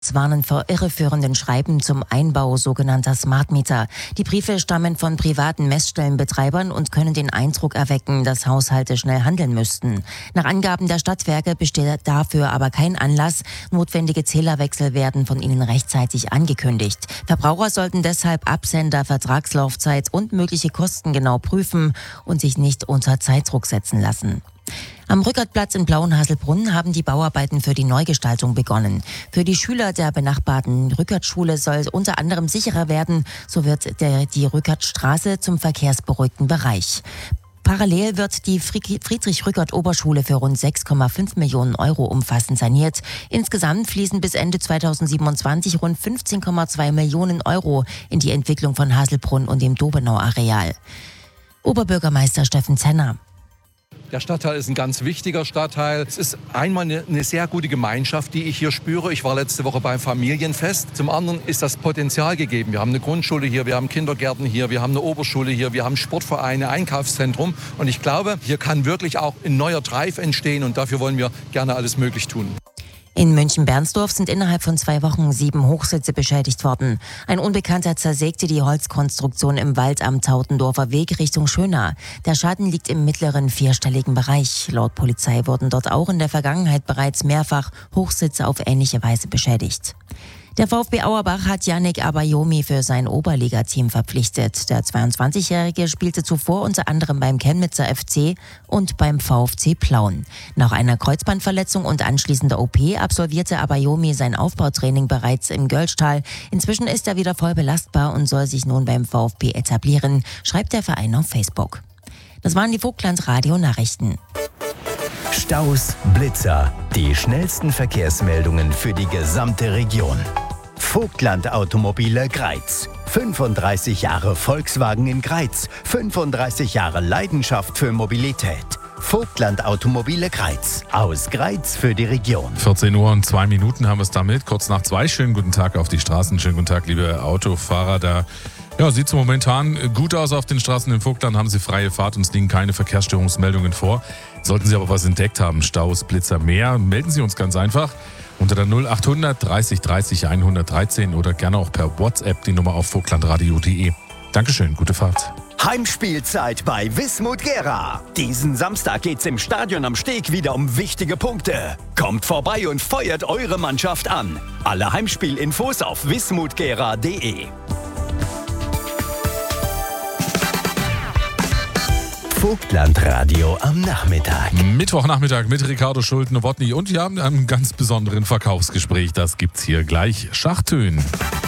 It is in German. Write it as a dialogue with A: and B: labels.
A: Landwirtschafts warnen vor irreführenden Schreiben zum Einbau sogenannter Smart Meter. Die Briefe stammen von privaten Messstellenbetreibern und können den Eindruck erwecken, dass Haushalte schnell handeln müssten. Nach Angaben der Stadtwerke besteht dafür aber kein Anlass. Notwendige Zählerwechsel werden von ihnen rechtzeitig angekündigt. Verbraucher sollten deshalb Absender, Vertragslaufzeit und mögliche Kosten genau prüfen und sich nicht unter Zeitdruck setzen lassen. Am Rückertplatz in Blauen-Haselbrunn haben die Bauarbeiten für die Neugestaltung begonnen. Für die Schüler der benachbarten Rückertschule soll unter anderem sicherer werden. So wird die Rückertstraße zum verkehrsberuhigten Bereich. Parallel wird die Friedrich-Rückert-Oberschule für rund 6,5 Millionen Euro umfassend saniert. Insgesamt fließen bis Ende 2027 rund 15,2 Millionen Euro in die Entwicklung von Haselbrunn und dem Dobenau-Areal. Oberbürgermeister Steffen Zenner.
B: Der Stadtteil ist ein ganz wichtiger Stadtteil. Es ist einmal eine sehr gute Gemeinschaft, die ich hier spüre. Ich war letzte Woche beim Familienfest. Zum anderen ist das Potenzial gegeben. Wir haben eine Grundschule hier, wir haben Kindergärten hier, wir haben eine Oberschule hier, wir haben Sportvereine, Einkaufszentrum. Und ich glaube, hier kann wirklich auch ein neuer Drive entstehen und dafür wollen wir gerne alles möglich tun.
A: In München-Bernsdorf sind innerhalb von 2 Wochen 7 Hochsitze beschädigt worden. Ein Unbekannter zersägte die Holzkonstruktion im Wald am Tautendorfer Weg Richtung Schönau. Der Schaden liegt im mittleren 4-stelligen Bereich. Laut Polizei wurden dort auch in der Vergangenheit bereits mehrfach Hochsitze auf ähnliche Weise beschädigt. Der VfB Auerbach hat Yannick Abayomi für sein Oberligateam verpflichtet. Der 22-Jährige spielte zuvor unter anderem beim Chemnitzer FC und beim VfC Plauen. Nach einer Kreuzbandverletzung und anschließender OP absolvierte Abayomi sein Aufbautraining bereits im Gölschtal. Inzwischen ist er wieder voll belastbar und soll sich nun beim VfB etablieren, schreibt der Verein auf Facebook. Das waren die Vogtland-Radio-Nachrichten.
C: Staus, Blitzer, die schnellsten Verkehrsmeldungen für die gesamte Region. Vogtland Automobile Greiz. 35 Jahre Volkswagen in Greiz. 35 Jahre Leidenschaft für Mobilität. Vogtland Automobile Greiz. Aus Greiz für die Region.
D: 14 Uhr und 2 Minuten haben wir es damit. Kurz nach 2. Schönen guten Tag auf die Straßen. Schönen guten Tag, liebe Autofahrer. Da sieht es momentan gut aus auf den Straßen im Vogtland. Haben Sie freie Fahrt, uns liegen keine Verkehrsstörungsmeldungen vor. Sollten Sie aber was entdeckt haben, Staus, Blitzer, mehr, melden Sie uns ganz einfach unter der 0800 30 30 113 oder gerne auch per WhatsApp die Nummer auf vogtlandradio.de. Dankeschön, gute Fahrt.
C: Heimspielzeit bei Wismut Gera. Diesen Samstag geht's im Stadion am Steg wieder um wichtige Punkte. Kommt vorbei und feuert eure Mannschaft an. Alle Heimspielinfos auf wismutgera.de. Vogtlandradio am Nachmittag.
D: Mittwochnachmittag mit Ricardo Schulte-Nowotny und wir haben einen ganz besonderen Verkaufsgespräch. Das gibt's hier gleich. Schachtönen.